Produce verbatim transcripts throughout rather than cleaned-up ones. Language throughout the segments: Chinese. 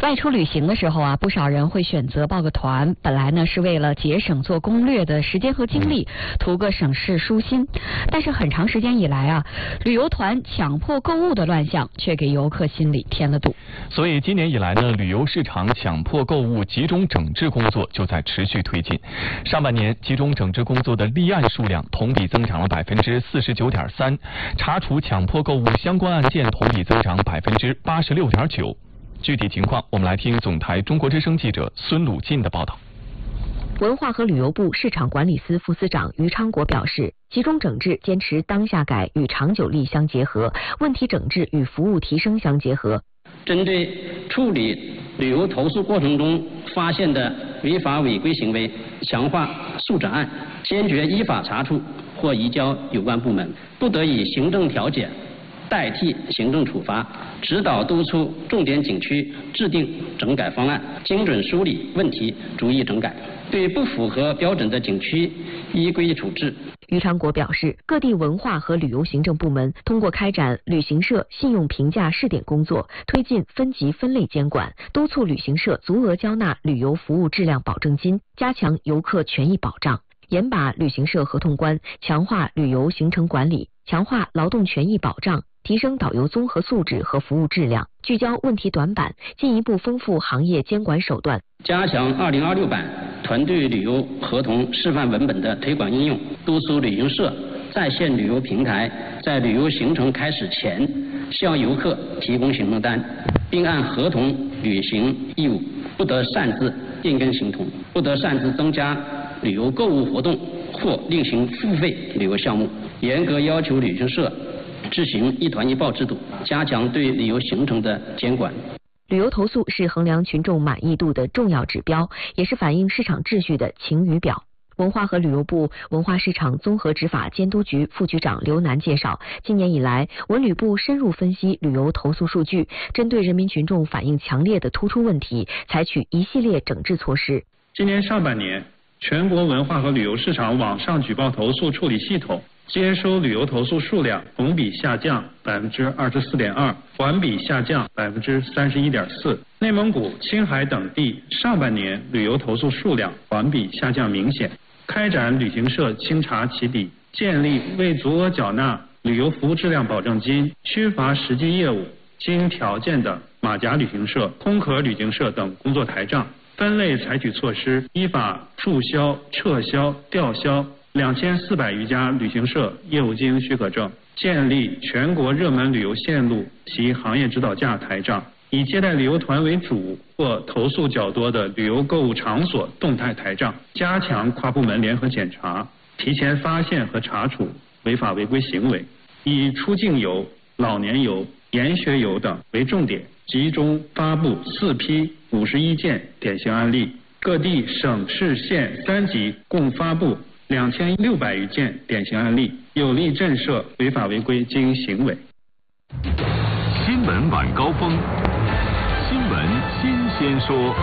外出旅行的时候啊，不少人会选择报个团，本来呢是为了节省做攻略的时间和精力，图个省事舒心。但是很长时间以来啊，旅游团强迫购物的乱象却给游客心里添了堵。 所以今年以来呢，旅游市场强迫购物集中整治工作就在持续推进。上半年集中整治工作的立案数量同比增长了百分之四十九点三，查处强迫购物相关案件同比增长百分之八十六点九。具体情况，我们来听总台中国之声记者孙鲁进的报道。 文化和旅游部市场管理司副司长于昌国表示，集中整治坚持当下改与长久力相结合，问题整治与服务提升相结合。 针对处理旅游投诉过程中发现的违法违规行为，强化速诊案，坚决依法查处或移交有关部门，不得以行政调解代替行政处罚，指导督促重点景区制定整改方案，精准梳理问题，逐一整改。对不符合标准的景区依规处置。 于昌国表示，各地文化和旅游行政部门通过开展旅行社信用评价试点工作，推进分级分类监管，督促旅行社足额交纳旅游服务质量保证金，加强游客权益保障，严把旅行社合同关，强化旅游行程管理，强化劳动权益保障，提升导游综合素质和服务质量，聚焦问题短板，进一步丰富行业监管手段， 加强二零二六版团队旅游合同示范文本的推广应用，督促旅行社在线旅游平台在旅游行程开始前向游客提供行程单，并按合同履行义务，不得擅自变更行程，不得擅自增加旅游购物活动或另行付费旅游项目，严格要求旅行社执行一团一报制度，加强对旅游行程的监管。 旅游投诉是衡量群众满意度的重要指标，也是反映市场秩序的晴雨表。文化和旅游部文化市场综合执法监督局副局长刘楠介绍，今年以来，文旅部深入分析旅游投诉数据，针对人民群众反映强烈的突出问题，采取一系列整治措施。 今年上半年，全国文化和旅游市场网上举报投诉处理系统接收旅游投诉数量同比下降百分之二十四点二，环比下降百分之三十一点四。内蒙古、青海等地上半年旅游投诉数量环比下降明显。开展旅行社清查起底，建立未足额缴纳旅游服务质量保证金、缺乏实际业务、经条件的马甲旅行社、空壳旅行社等工作台账，分类采取措施，依法注销、撤销、吊销两千四百余家旅行社业务经营许可证，建立全国热门旅游线路及行业指导价台账，以接待旅游团为主或投诉较多的旅游购物场所动态台账，加强跨部门联合检查，提前发现和查处违法违规行为，以出境游、老年游、研学游等为重点，集中发布四批五十一件典型案例，各地省市县三级共发布两千六百余件典型案例，有力震慑违法违规经营行为。 新闻晚高峰，新闻新鲜说。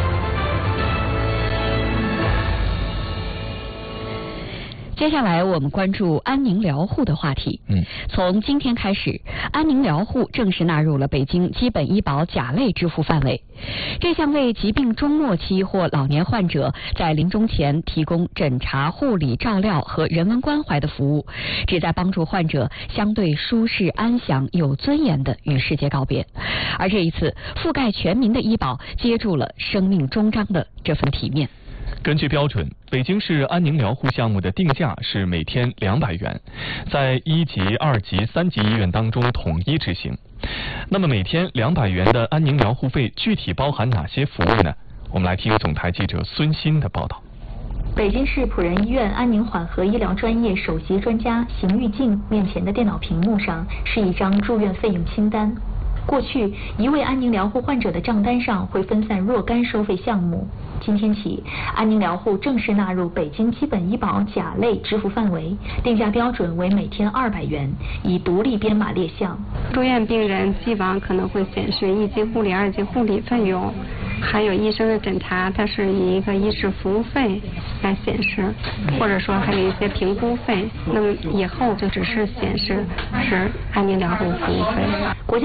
接下来我们关注安宁疗护的话题。 嗯， 从今天开始，安宁疗护正式纳入了北京基本医保甲类支付范围。这项为疾病中末期或老年患者在临终前提供诊查、护理、照料和人文关怀的服务，旨在帮助患者相对舒适、安详、有尊严地与世界告别。而这一次，覆盖全民的医保接住了生命终章的这份体面。 根据标准，北京市安宁疗护项目的定价是每天两百元，在一级、二级、三级医院当中统一执行。那么每天两百元的安宁疗护费具体包含哪些服务呢？我们来听总台记者孙鑫的报道。 北京市普仁医院安宁缓和医疗专业首席专家邢玉静面前的电脑屏幕上是一张住院费用清单。过去，一位安宁疗护患者的账单上会分散若干收费项目。今天起，安宁疗护正式纳入北京基本医保甲类支付范围，定价标准为每天二百元，以独立编码列项。 住院病人既往可能会显示一级护理、二级护理费用，还有医生的诊查，它是以一个医师服务费来显示，或者说还有一些评估费。那么以后就只是显示是安宁疗护服务费。 国家